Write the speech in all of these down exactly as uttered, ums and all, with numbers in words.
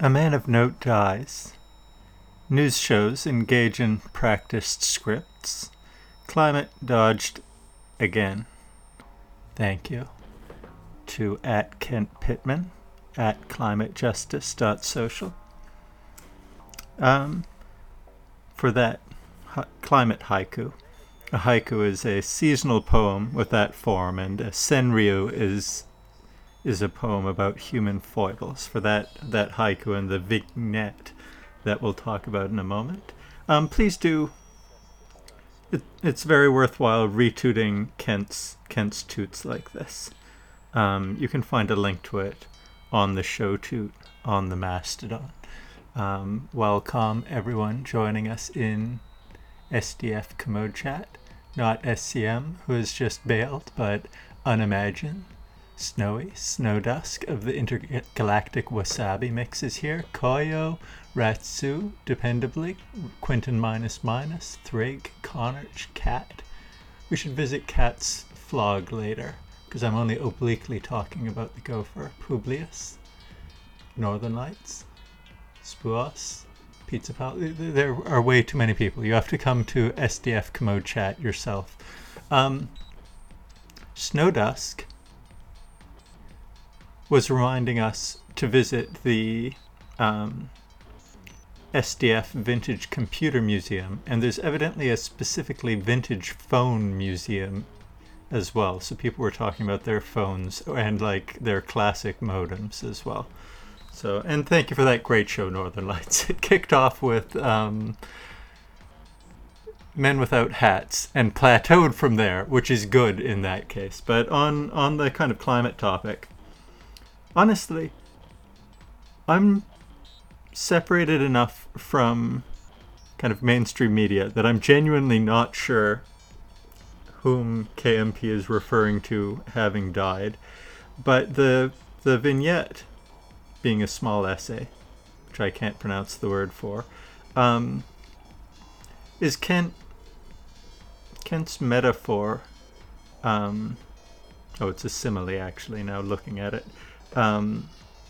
A man of note dies. News shows engage in practiced scripts. Climate dodged again. Thank you to at Kent Pittman at climatejustice.social um, for that ha- climate haiku. A haiku is a seasonal poem with that form, and a senryu is is a poem about human foibles. For that that haiku and the vignette that we'll talk about in a moment. Um, please do. It, it's very worthwhile retweeting Kent's Kent's toots like this. Um, you can find a link to it on the show toot on the Mastodon. Um, welcome everyone joining us in S D F Commode Chat. Not S C M, who has just bailed, but Unimagine, Snowy, Snow Dusk of the Intergalactic Wasabi Mix is here. Koyo, Ratsu, dependably, Quentin minus minus, Thrig, Connerch, Cat. We should visit Cat's flog later, because I'm only obliquely talking about the gopher. Publius, Northern Lights, Spuos, Pizza Pal. There are way too many people. You have to come to S D F Commode Chat yourself. Um, Snow Dusk was reminding us to visit the um, S D F Vintage Computer Museum, and there's evidently a specifically vintage phone museum as well. So people were talking about their phones and like their classic modems as well. So, and thank you for that great show, Northern Lights. It kicked off with um, Men Without Hats and plateaued from there, which is good in that case. But on, on the kind of climate topic, honestly, I'm separated enough from kind of mainstream media that I'm genuinely not sure whom K M P is referring to having died. But the the vignette, being a small essay, which I can't pronounce the word for, um, is Kent Kent's metaphor. Um, oh, it's a simile, actually, now looking at it. Um,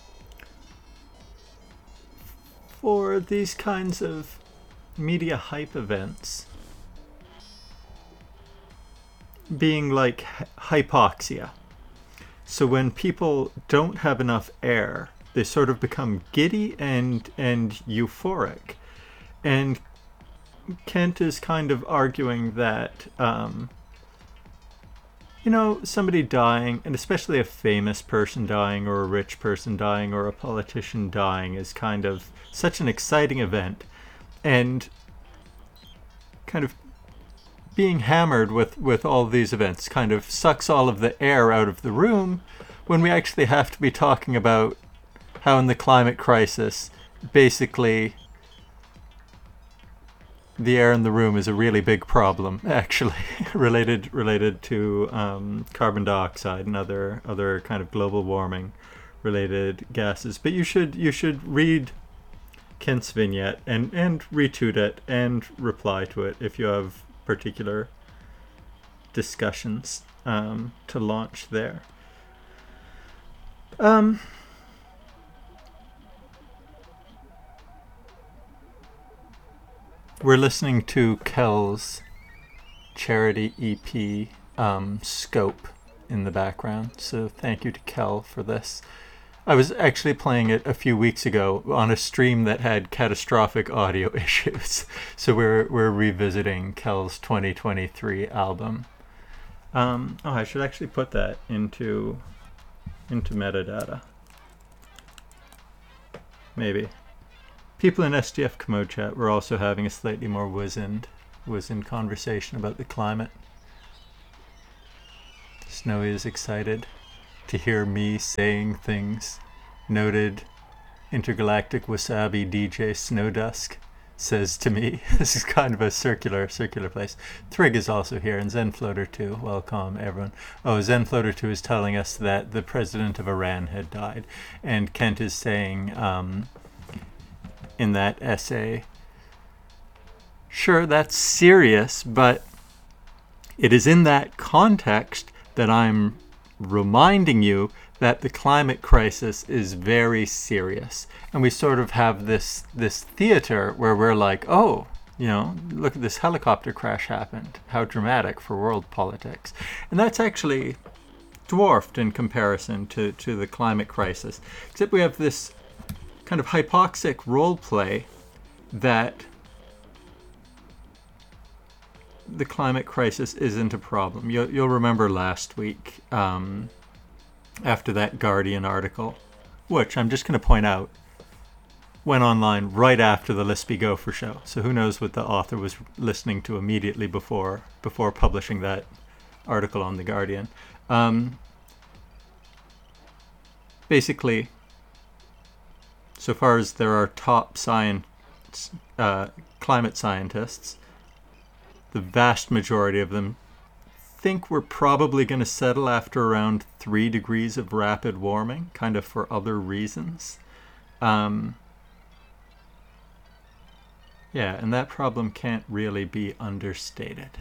for these kinds of media hype events being like hy- hypoxia. So when people don't have enough air, they sort of become giddy and and euphoric. And Kent is kind of arguing that um, you know, somebody dying, and especially a famous person dying or a rich person dying or a politician dying, is kind of such an exciting event, and kind of being hammered with, with all these events kind of sucks all of the air out of the room, when we actually have to be talking about how in the climate crisis, basically, the air in the room is a really big problem, actually, related related to um, carbon dioxide and other other kind of global warming related gases. But you should you should read Kent's vignette and and retweet it and reply to it if you have particular discussions um, to launch there. Um. We're listening to Kel's charity E P um, Scope in the background, so thank you to Kel for this. I was actually playing it a few weeks ago on a stream that had catastrophic audio issues, so we're we're revisiting Kel's twenty twenty-three album. Um, oh, I should actually put that into into metadata. Maybe. People in S D F Commode Chat were also having a slightly more wizened, wizened conversation about the climate. Snowy is excited to hear me saying things. Noted intergalactic wasabi D J Snow Dusk says to me, this is kind of a circular, circular place. Thrig is also here, and Zenfloater two. Welcome, everyone. Oh, Zenfloater two is telling us that the president of Iran had died, and Kent is saying, um, in that essay, sure, that's serious, but it is in that context that I'm reminding you that the climate crisis is very serious. And we sort of have this this theater where we're like, oh, you know, look at this helicopter crash happened. How dramatic for world politics. And that's actually dwarfed in comparison to, to the climate crisis. Except we have this kind of hypoxic role play that the climate crisis isn't a problem. You'll, you'll remember last week, um, after that Guardian article, which I'm just going to point out, went online right after the Lispy Gopher show. So who knows what the author was listening to immediately before before publishing that article on the Guardian. Um, basically, so far as there are top science, uh, climate scientists, the vast majority of them think we're probably going to settle after around three degrees of rapid warming, kind of for other reasons. Um, yeah, and that problem can't really be understated.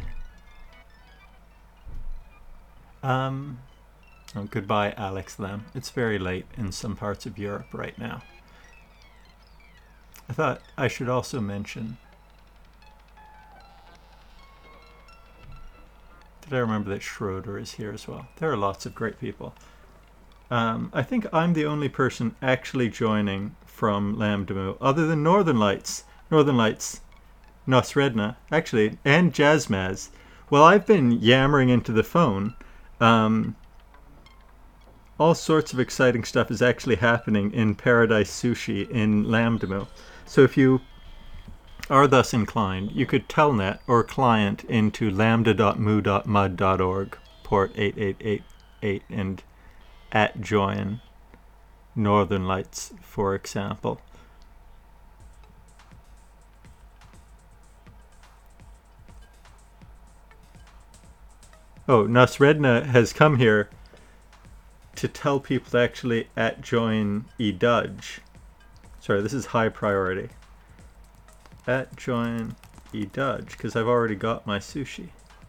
Um, oh, goodbye, Alex Lem. It's very late in some parts of Europe right now. I thought I should also mention, did I remember that Schroeder is here as well? There are lots of great people. Um, I think I'm the only person actually joining from Lambdamu, other than Northern Lights. Northern Lights, Nosredna, actually, and Jazzmaz. Well, I've been yammering into the phone. Um, all sorts of exciting stuff is actually happening in Paradise Sushi in Lambdamu. So if you are thus inclined, you could telnet or client into lambda dot mu dot mud dot org, port eight eight eight eight, and at join Northern Lights, for example. Oh, Nasredna has come here to tell people to actually at join eDudge. Sorry, this is high priority. At join eDudge, because I've already got my sushi.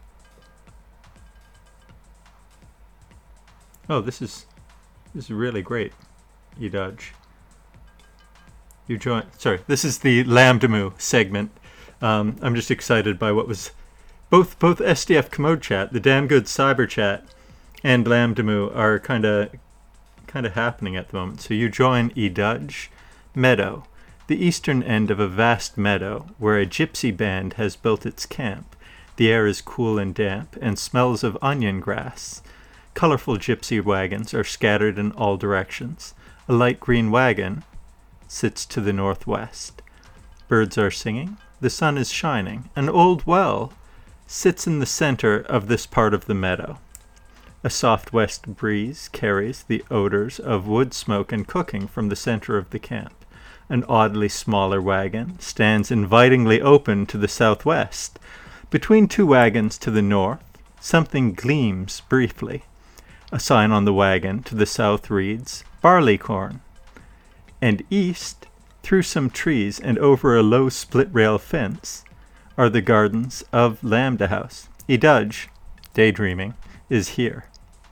Oh, this is this is really great, eDudge. You join. Sorry, this is the Lambdamu segment. Um, I'm just excited by what was both both S D F Commode Chat, the damn good cyber chat, and Lambdamu are kind of kind of happening at the moment. So you join eDudge Meadow, the eastern end of a vast meadow where a gypsy band has built its camp. The air is cool and damp and smells of onion grass. Colorful gypsy wagons are scattered in all directions. A light green wagon sits to the northwest. Birds are singing. The sun is shining. An old well sits in the center of this part of the meadow. A soft west breeze carries the odors of wood smoke and cooking from the center of the camp. An oddly smaller wagon stands invitingly open to the southwest. Between two wagons to the north, something gleams briefly. A sign on the wagon to the south reads, Barleycorn. And east, through some trees and over a low split-rail fence, are the gardens of Lambda House. eDudge, daydreaming, is here.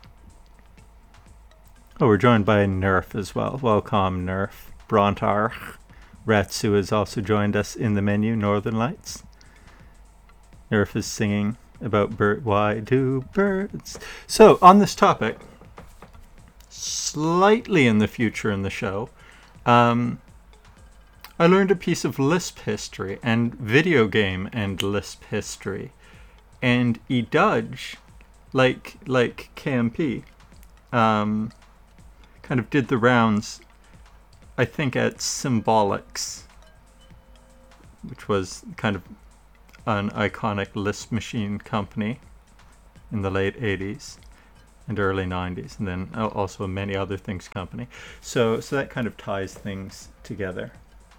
Oh, we're joined by Nerf as well. Welcome, Nerf. Brontarch. Ratsu has also joined us in the menu, Northern Lights. Nerf is singing about bird. Why do birds? So, on this topic, slightly in the future in the show, um, I learned a piece of Lisp history and video game and Lisp history. And eDudge, like like K M P, um, kind of did the rounds, I think, at Symbolics, which was kind of an iconic Lisp machine company in the late eighties and early nineties, and then also a many other things company. So, so that kind of ties things together.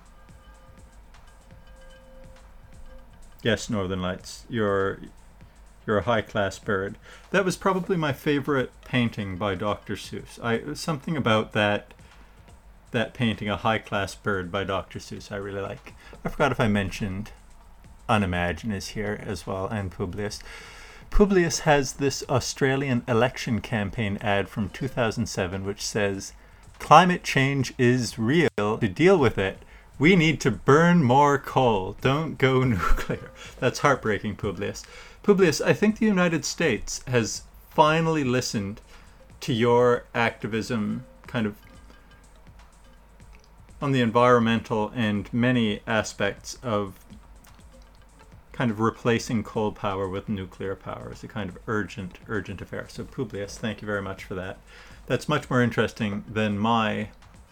Yes, Northern Lights, you're you're a high-class bird. That was probably my favorite painting by Doctor Seuss. I something about that that painting, A High-Class Bird by Doctor Seuss, I really like. I forgot if I mentioned Unimagine is here as well, and Publius. Publius has this Australian election campaign ad from two thousand seven which says, "Climate change is real. To deal with it, we need to burn more coal. Don't go nuclear." That's heartbreaking, Publius. Publius, I think the United States has finally listened to your activism kind of on the environmental and many aspects of kind of replacing coal power with nuclear power as a kind of urgent, urgent affair. So Publius, thank you very much for that. That's much more interesting than my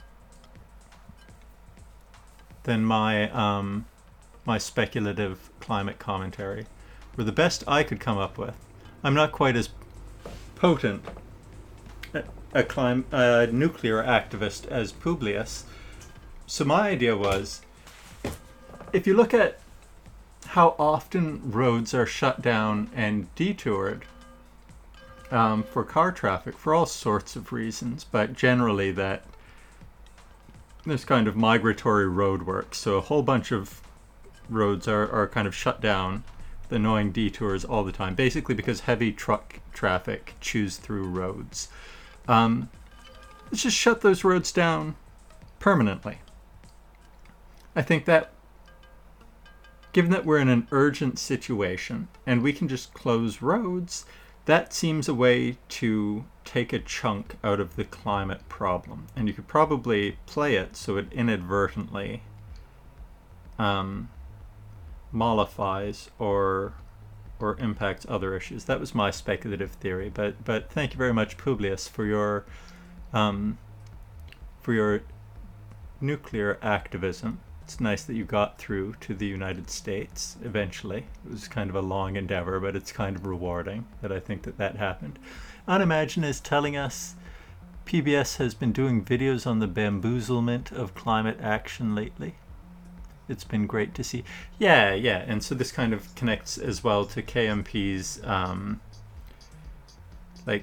than my um, my speculative climate commentary, were the best I could come up with. I'm not quite as potent a, a, clim- a nuclear activist as Publius. So my idea was, if you look at how often roads are shut down and detoured um, for car traffic for all sorts of reasons, but generally that there's kind of migratory road work. So a whole bunch of roads are, are kind of shut down, with annoying detours all the time, basically because heavy truck traffic chews through roads. Um, let's just shut those roads down permanently. I think that given that we're in an urgent situation and we can just close roads, that seems a way to take a chunk out of the climate problem. And you could probably play it so it inadvertently um, mollifies or or impacts other issues. That was my speculative theory. But but thank you very much, Publius, for your um, for your nuclear activism. It's nice that you got through to the United States eventually. It was kind of a long endeavor, but it's kind of rewarding that I think that that happened. Unimagine is telling us P B S has been doing videos on the bamboozlement of climate action lately. It's been great to see. Yeah, yeah, and so this kind of connects as well to K M P's um, like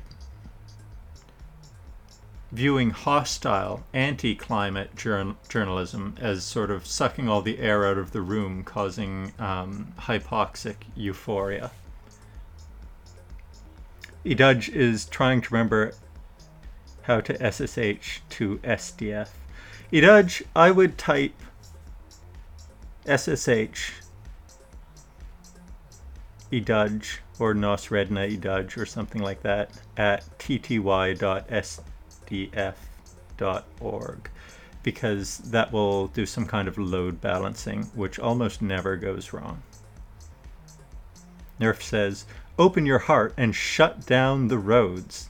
viewing hostile anti-climate journal- journalism as sort of sucking all the air out of the room, causing um, hypoxic euphoria. Idudge is trying to remember how to S S H to S D F. Idudge, I would type S S H Idudge or Nosredna Idudge or something like that at t t y dot s d f dot org, because that will do some kind of load balancing, which almost never goes wrong. Nerf says, "Open your heart and shut down the roads."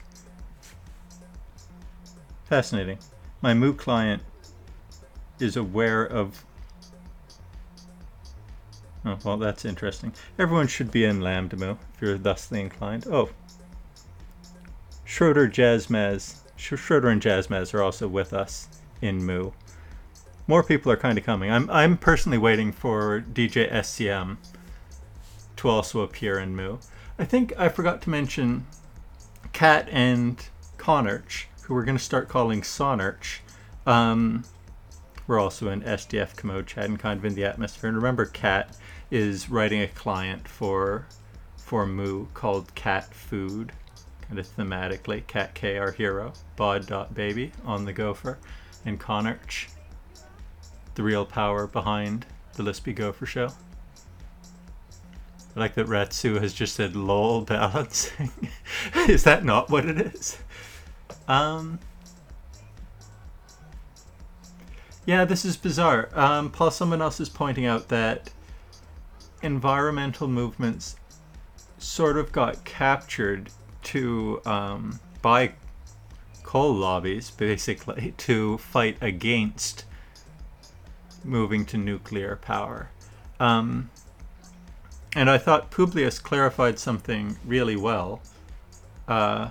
Fascinating. My Moo client is aware of... Oh, well, that's interesting. Everyone should be in Lambda Moo if you're thusly inclined. Oh. Schroeder Jazzmaz. Schroeder and Jazzmaz are also with us in Moo. More people are kind of coming. I'm I'm personally waiting for D J S C M to also appear in Moo. I think I forgot to mention Kat and Conarch, who we're going to start calling Sonarch. Um, we're also in S D F Commode chat and kind of in the atmosphere. And remember, Kat is writing a client for for Moo called Cat Food, kind of thematically. Cat K, our hero. Bod.baby on the gopher. And Conarch, the real power behind the Lispy Gopher Show. I like that Ratsu has just said lol balancing. Is that not what it is? Um, yeah, this is bizarre. Um, Paul, someone else is pointing out that environmental movements sort of got captured to um, by coal lobbies, basically, to fight against moving to nuclear power. Um, and I thought Publius clarified something really well. Uh,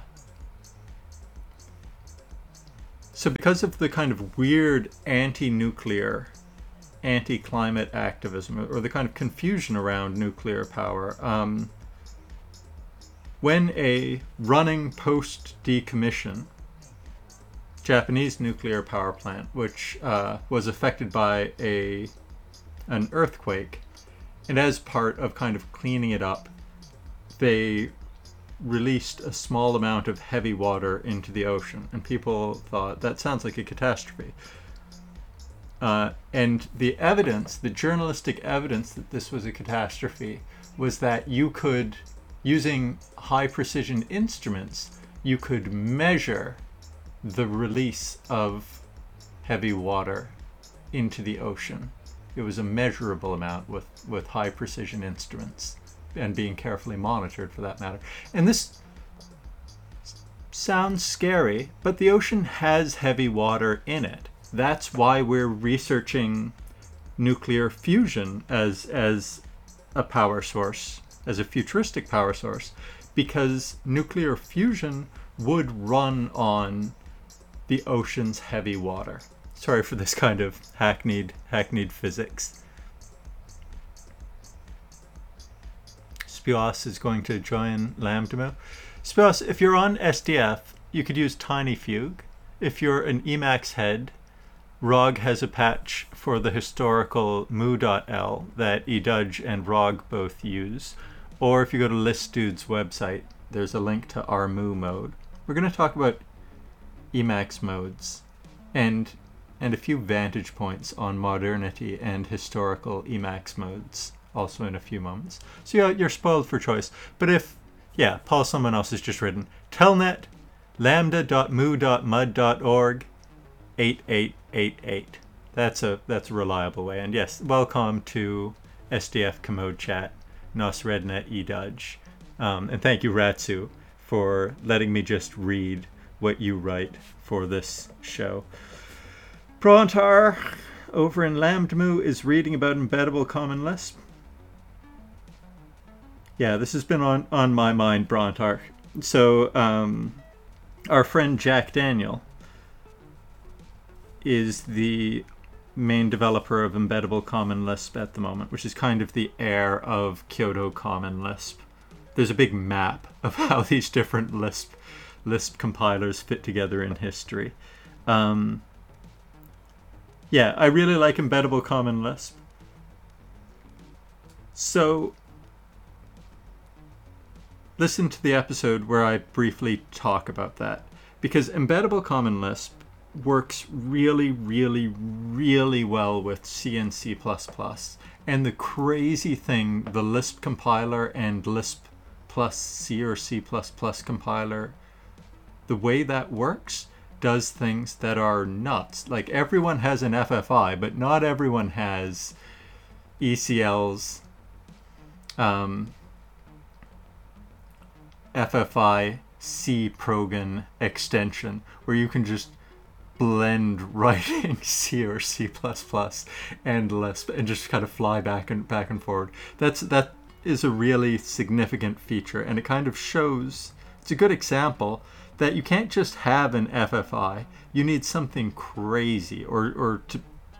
so because of the kind of weird anti-nuclear, anti-climate activism, or the kind of confusion around nuclear power, um, when a running post-decommission Japanese nuclear power plant, which uh, was affected by a an earthquake, and as part of kind of cleaning it up, they released a small amount of heavy water into the ocean, and people thought that sounds like a catastrophe. Uh, and the evidence, the journalistic evidence that this was a catastrophe, was that you could, using high precision instruments, you could measure the release of heavy water into the ocean. It was a measurable amount with, with high precision instruments, and being carefully monitored for that matter. And this sounds scary, but the ocean has heavy water in it. That's why we're researching nuclear fusion as as a power source, as a futuristic power source, because nuclear fusion would run on the ocean's heavy water. Sorry for this kind of hackneyed hackneyed physics. Spios is going to join Lambda. Spios, if you're on S D F, you could use TinyFugue. If you're an Emacs head, R O G has a patch for the historical moo.l that edudge and R O G both use. Or if you go to ListDude's website, there's a link to our moo mode. We're going to talk about Emacs modes and and a few vantage points on modernity and historical Emacs modes also in a few moments. So yeah, you're spoiled for choice. But if, yeah, Paul someone else has just written, telnet lambda dot moo dot mud dot org eight eight eight eight. That's a that's a reliable way. And yes, welcome to S D F Commode Chat, Nosrednet edudge. Um, and thank you, Ratsu, for letting me just read what you write for this show. Brontar over in Lambda is reading about embeddable Common Lisp. Yeah, this has been on, on my mind, Brontar. So, um, our friend Jack Daniel is the main developer of embeddable Common Lisp at the moment, which is kind of the heir of Kyoto Common Lisp. There's a big map of how these different Lisp Lisp compilers fit together in history. Um, yeah, I really like embeddable Common Lisp. So, listen to the episode where I briefly talk about that, because embeddable Common Lisp works really, really, really well with C and C plus plus. And the crazy thing, the Lisp compiler and Lisp plus C or C plus plus compiler, the way that works does things that are nuts. Like, everyone has an F F I, but not everyone has E C L's um, F F I C Progan extension, where you can just blend writing C or C plus plus and Lisp and just kind of fly back and back and forward. That's that is a really significant feature, and it kind of shows, it's a good example that you can't just have an F F I. You need something crazy, or or to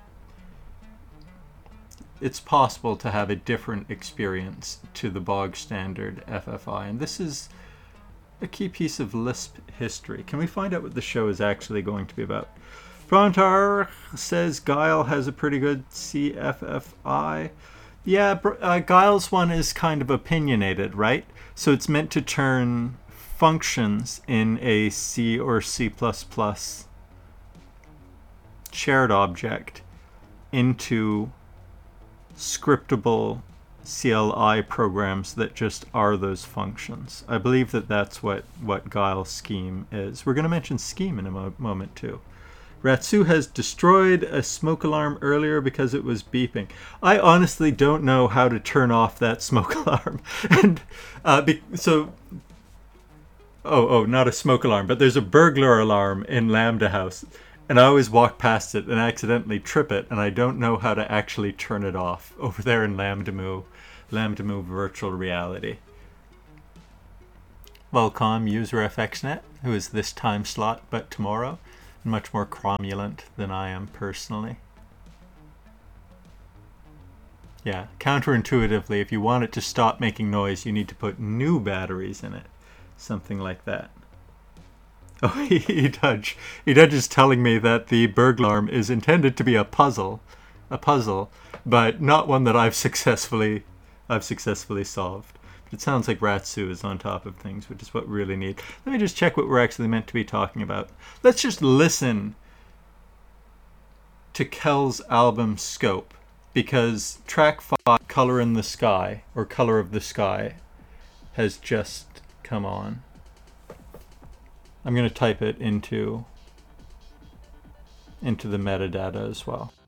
it's possible to have a different experience to the bog standard F F I, and this is a key piece of Lisp history. Can we find out what the show is actually going to be about? Brontar says Guile has a pretty good C F F I. Yeah, uh, Guile's one is kind of opinionated, right? So it's meant to turn functions in a C or C plus plus shared object into scriptable C L I programs that just are those functions. I believe that that's what, what Guile's scheme is. We're going to mention scheme in a mo- moment too. Ratsu has destroyed a smoke alarm earlier because it was beeping. I honestly don't know how to turn off that smoke alarm. and uh, be- so, oh, oh, not a smoke alarm, but there's a burglar alarm in Lambda House. And I always walk past it and accidentally trip it, and I don't know how to actually turn it off over there in LambdaMoo, LambdaMoo Virtual Reality. Welcome, UserFXNet, who is this time slot but tomorrow, and much more cromulent than I am personally. Yeah, counterintuitively, if you want it to stop making noise, you need to put new batteries in it. Something like that. Oh, edudge. edudge is telling me that the burglar alarm is intended to be a puzzle, a puzzle, but not one that I've successfully, I've successfully solved. It sounds like Ratsu is on top of things, which is what we really need. Let me just check what we're actually meant to be talking about. Let's just listen to Kel's album Scope, because track five, Color in the Sky, or Color of the Sky, has just come on. I'm going to type it into, into the metadata as well.